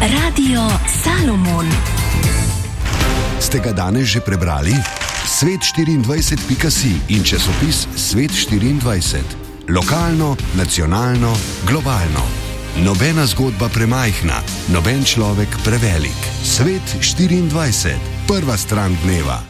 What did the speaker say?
Radio Salomon. Ste ga danes že prebrali? Svet24.si in časopis Svet24. Lokalno, nacionalno, globalno. Nobena zgodba premajhna, noben človek prevelik. Svet24. Prva stran dneva.